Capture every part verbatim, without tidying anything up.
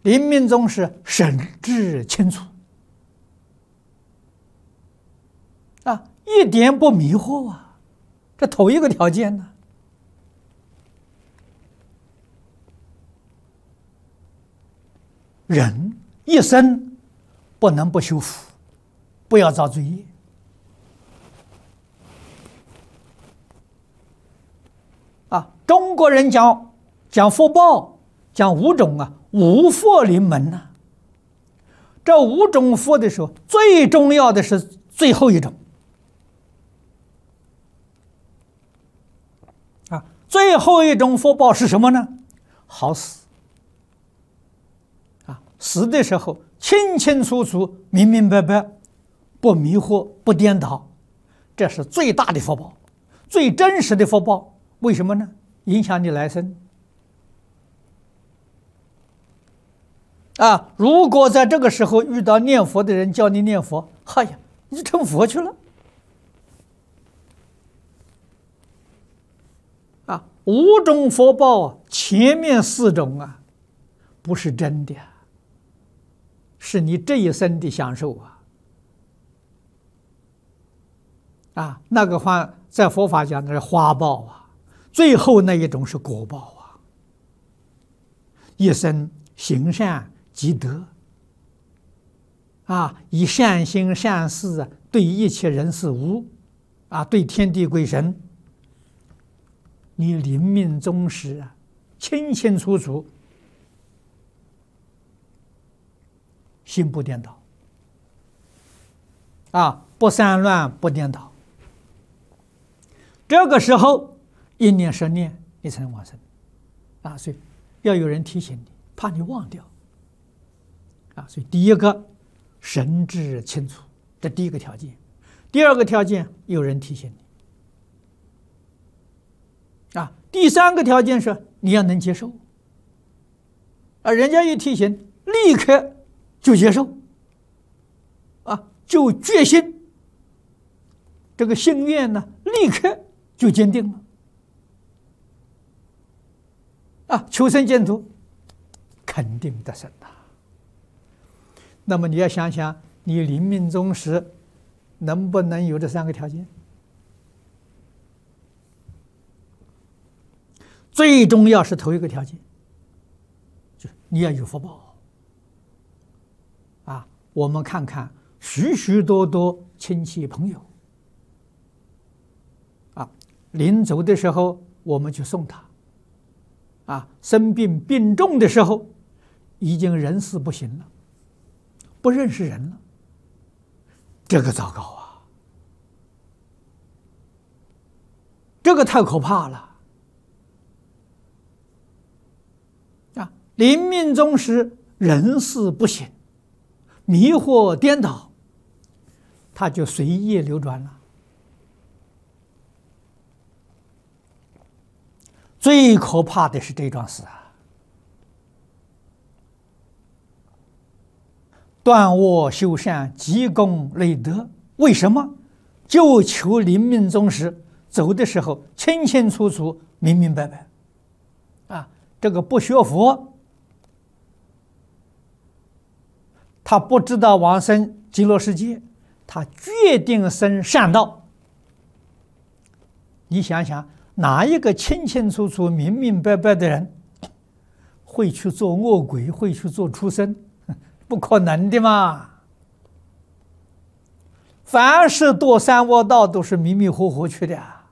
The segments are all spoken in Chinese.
临命终时神志清楚啊，一点不迷惑啊，这头一个条件呢。人一生不能不修福，不要造罪业啊。中国人讲讲福报，讲五种啊，五福临门呐、啊。这五种福的时候，最重要的是最后一种啊。最后一种福报是什么呢？好死。死的时候清清楚楚、明明白白，不迷惑、不颠倒，这是最大的福报，最真实的福报。为什么呢？影响你来生啊！如果在这个时候遇到念佛的人叫你念佛，哎呀，你成佛去了啊！五种福报啊，前面四种啊，不是真的啊。是你这一生的享受啊！啊，那个话在佛法讲的是花报啊，最后那一种是果报啊。一生行善积德啊，以善心善事啊，对一切人事物啊，对天地鬼神，你临命终时啊，清清楚楚。心不颠倒，啊，不散乱，不颠倒。这个时候，一念十念，你才能往生，啊，所以要有人提醒你，怕你忘掉，啊，所以第一个，神志清楚，这第一个条件；第二个条件，有人提醒你，啊，第三个条件是你要能接受，啊，人家一提醒，立刻。就接受，啊，就决心，这个心愿呢，立刻就坚定了，啊，求生净土，肯定得生呐。那么你要想想，你临命终时能不能有这三个条件？最重要是头一个条件，就是你要有福报。啊，我们看看许许多多亲戚朋友，啊，临走的时候我们去送他，啊，生病病重的时候，已经人事不行了，不认识人了，这个糟糕啊，这个太可怕了，啊，临命终时人事不行。迷惑颠倒，他就随业流转了。最可怕的是这桩事啊！断恶修善，积功累德，为什么？就求临命终时走的时候清清楚楚、明明白白。啊，这个不学佛。他不知道往生极乐世界，他决定生善道。你想想，哪一个清清楚楚、明明白白的人会去做恶鬼，会去做畜生？不可能的嘛！凡是堕三恶道，都是迷迷糊糊去的啊！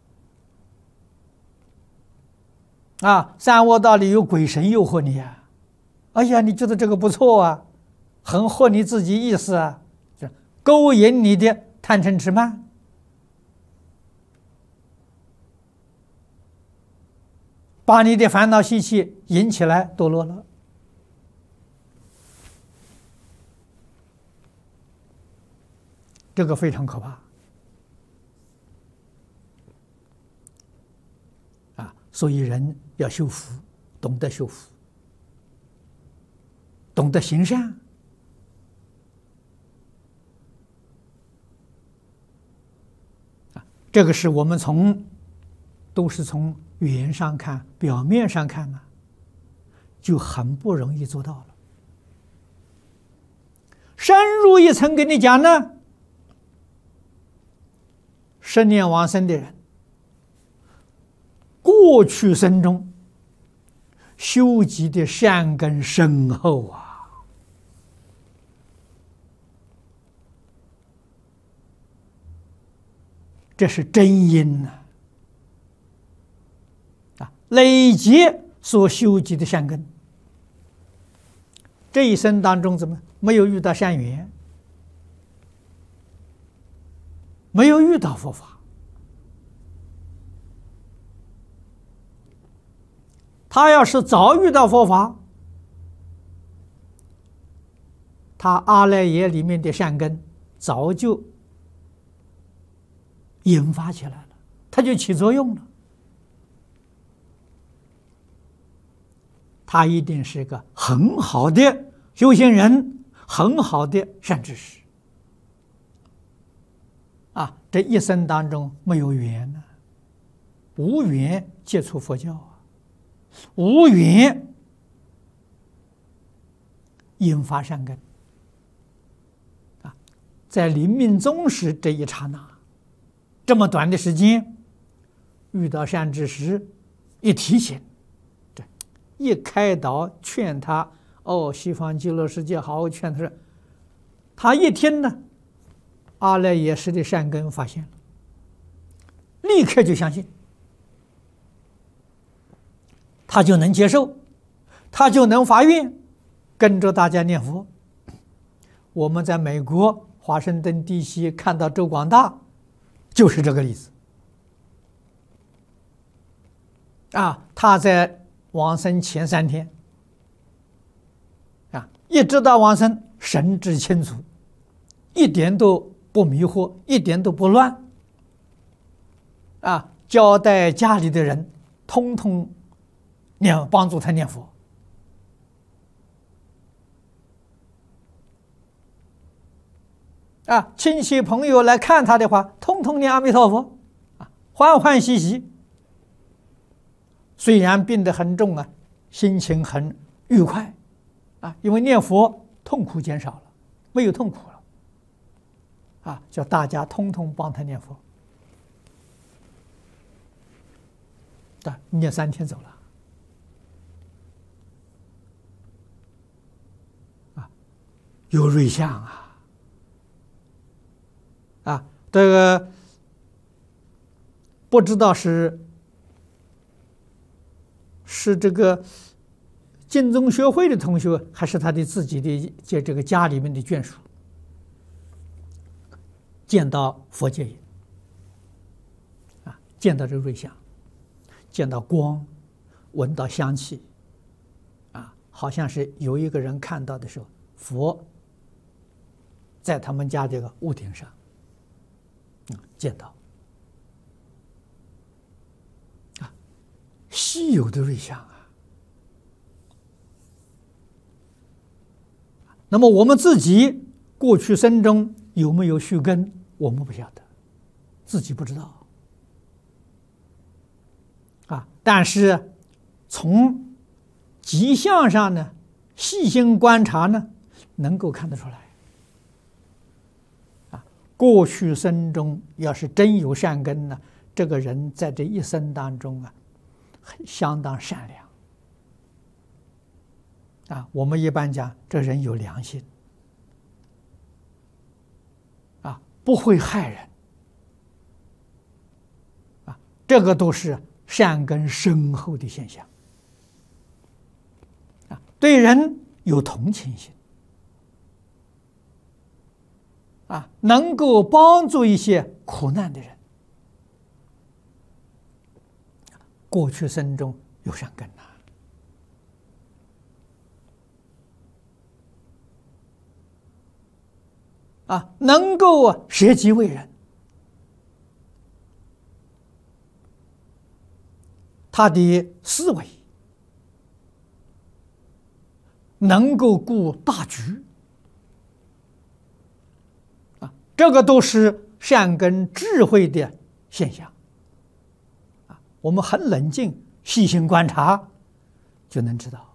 啊，三恶道里有鬼神诱惑你啊！哎呀，你觉得这个不错啊？很合你自己意思啊，就勾引你的贪嗔痴慢，把你的烦恼习气引起来堕落了。这个非常可怕啊！所以人要修福，懂得修福，懂得行善。这个是我们从都是从语言上看、表面上看呢，就很不容易做到了。 深入一层给你讲呢，十念往生的人，过去生中修集的善根深厚啊，这是真因呐！啊，累积所修集的善根，这一生当中怎么没有遇到善缘，没有遇到佛法？他要是早遇到佛法，他阿赖耶里面的善根早就引发起来了，它就起作用了。他一定是个很好的修行人，很好的善知识啊！这一生当中没有缘呢，无缘接触佛教啊，无缘引发善根啊！在临命终时这一刹那，这么短的时间，遇到善知识，一提醒，这一开导劝他，哦，西方极乐世界好，劝他说，他一听呢，阿赖耶识的善根发现了，立刻就相信，他就能接受，他就能发愿，跟着大家念佛。我们在美国华盛顿地区看到周广大，就是这个例子啊！他在往生前三天啊，一直到往生，神志清楚，一点都不迷惑，一点都不乱啊！交代家里的人，通通念，帮助他念佛啊！亲戚朋友来看他的话，通通念阿弥陀佛啊，欢欢喜喜。虽然病得很重啊，心情很愉快啊，因为念佛痛苦减少了，没有痛苦了啊，叫大家通通帮他念佛啊，念三天走了啊，有瑞相啊啊，这个不知道是。是这个净宗学会的同学，还是他的自己的这这个家里面的眷属，见到佛界影啊，见到这个瑞相，见到光，闻到香气啊，好像是有一个人看到的时候，佛在他们家这个屋顶上，嗯，见到。稀有的瑞相啊！那么我们自己过去生中有没有续根，我们不晓得，自己不知道啊。但是从迹象上呢，细心观察呢，能够看得出来啊。过去生中要是真有善根呢，这个人在这一生当中啊，相当善良啊！我们一般讲，这人有良心啊，不会害人啊，这个都是善根深厚的现象啊。对人有同情心啊，能够帮助一些苦难的人。过去生中有善根呐，啊，能够啊舍己为人，他的思维能够顾大局，啊，这个都是善根智慧的现象。我们很冷静、细心观察，就能知道。